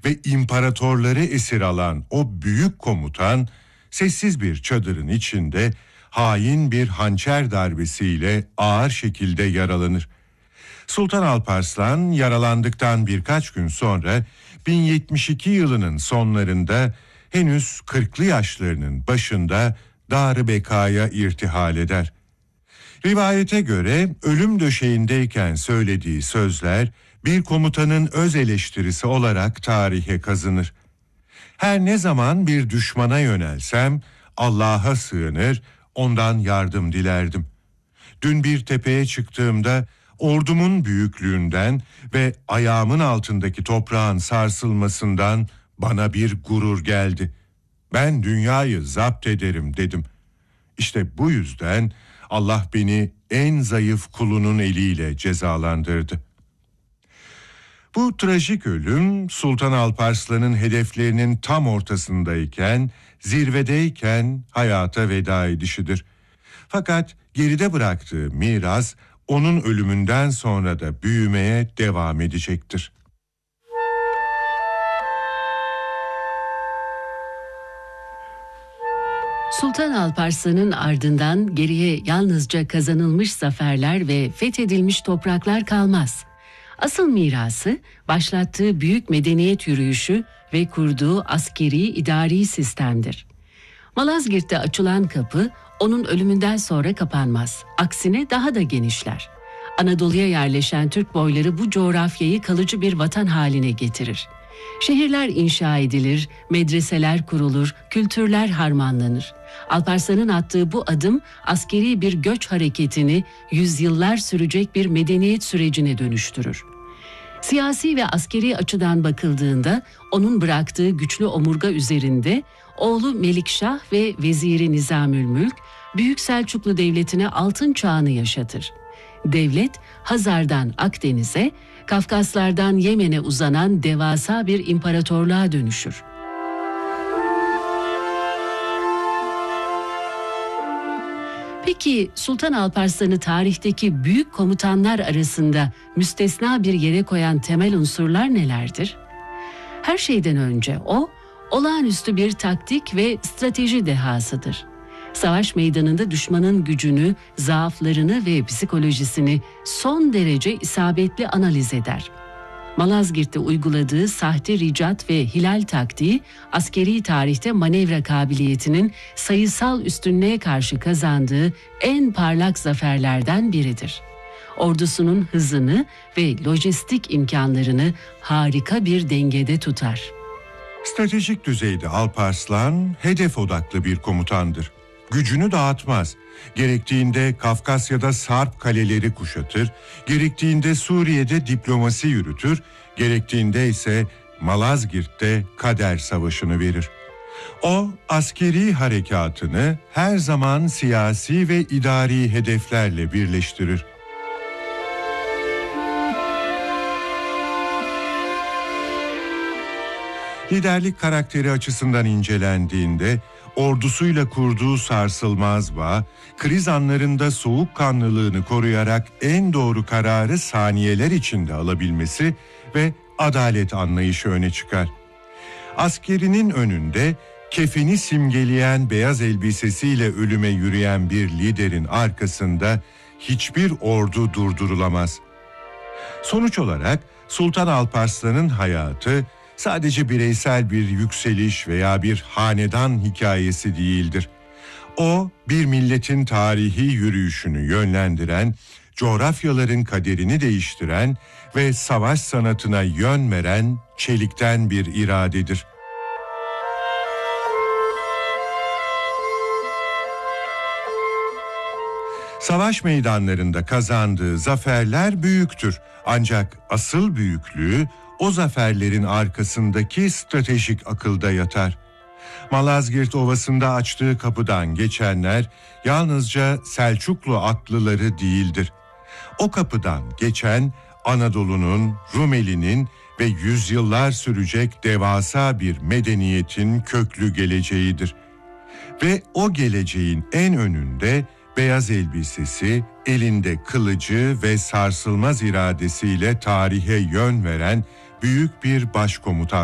ve imparatorları esir alan o büyük komutan, sessiz bir çadırın içinde hain bir hançer darbesiyle ağır şekilde yaralanır. Sultan Alparslan yaralandıktan birkaç gün sonra 1072 yılının sonlarında henüz 40'lı yaşlarının başında Dar-ı Beka'ya irtihal eder. Rivayete göre ölüm döşeğindeyken söylediği sözler bir komutanın öz eleştirisi olarak tarihe kazınır. Her ne zaman bir düşmana yönelsem Allah'a sığınır, ondan yardım dilerdim. Dün bir tepeye çıktığımda ordumun büyüklüğünden ve ayağımın altındaki toprağın sarsılmasından bana bir gurur geldi. Ben dünyayı zapt ederim dedim. İşte bu yüzden Allah beni en zayıf kulunun eliyle cezalandırdı. Bu trajik ölüm Sultan Alparslan'ın hedeflerinin tam ortasındayken, zirvedeyken hayata veda edişidir. Fakat geride bıraktığı miras onun ölümünden sonra da büyümeye devam edecektir. Sultan Alparslan'ın ardından geriye yalnızca kazanılmış zaferler ve fethedilmiş topraklar kalmaz. Asıl mirası başlattığı büyük medeniyet yürüyüşü ve kurduğu askeri idari sistemdir. Malazgirt'te açılan kapı onun ölümünden sonra kapanmaz. Aksine daha da genişler. Anadolu'ya yerleşen Türk boyları bu coğrafyayı kalıcı bir vatan haline getirir. Şehirler inşa edilir, medreseler kurulur, kültürler harmanlanır. Alparslan'ın attığı bu adım askeri bir göç hareketini yüzyıllar sürecek bir medeniyet sürecine dönüştürür. Siyasi ve askeri açıdan bakıldığında onun bıraktığı güçlü omurga üzerinde oğlu Melikşah ve veziri Nizamülmülk Büyük Selçuklu Devleti'ne altın çağını yaşatır. Devlet Hazar'dan Akdeniz'e, Kafkaslardan Yemen'e uzanan devasa bir imparatorluğa dönüşür. Peki Sultan Alparslan'ı tarihteki büyük komutanlar arasında müstesna bir yere koyan temel unsurlar nelerdir? Her şeyden önce o, olağanüstü bir taktik ve strateji dehasıdır. Savaş meydanında düşmanın gücünü, zaaflarını ve psikolojisini son derece isabetli analiz eder. Malazgirt'te uyguladığı sahte ricat ve hilal taktiği, askeri tarihte manevra kabiliyetinin sayısal üstünlüğe karşı kazandığı en parlak zaferlerden biridir. Ordusunun hızını ve lojistik imkanlarını harika bir dengede tutar. Stratejik düzeyde Alparslan hedef odaklı bir komutandır. Gücünü dağıtmaz. Gerektiğinde Kafkasya'da Sarp kaleleri kuşatır, gerektiğinde Suriye'de diplomasi yürütür, gerektiğinde ise Malazgirt'te Kader Savaşı'nı verir. O, askeri harekatını her zaman siyasi ve idari hedeflerle birleştirir. Liderlik karakteri açısından incelendiğinde, ordusuyla kurduğu sarsılmaz bağ, kriz anlarında soğukkanlılığını koruyarak en doğru kararı saniyeler içinde alabilmesi ve adalet anlayışı öne çıkar. Askerinin önünde kefeni simgeleyen beyaz elbisesiyle ölüme yürüyen bir liderin arkasında hiçbir ordu durdurulamaz. Sonuç olarak Sultan Alparslan'ın hayatı sadece bireysel bir yükseliş veya bir hanedan hikayesi değildir. O, bir milletin tarihi yürüyüşünü yönlendiren, coğrafyaların kaderini değiştiren ve savaş sanatına yön veren çelikten bir iradedir. Savaş meydanlarında kazandığı zaferler büyüktür. Ancak asıl büyüklüğü o zaferlerin arkasındaki stratejik akılda yatar. Malazgirt Ovası'nda açtığı kapıdan geçenler yalnızca Selçuklu atlıları değildir. O kapıdan geçen Anadolu'nun, Rumeli'nin ve yüzyıllar sürecek devasa bir medeniyetin köklü geleceğidir. Ve o geleceğin en önünde beyaz elbisesi, elinde kılıcı ve sarsılmaz iradesiyle tarihe yön veren büyük bir başkomutan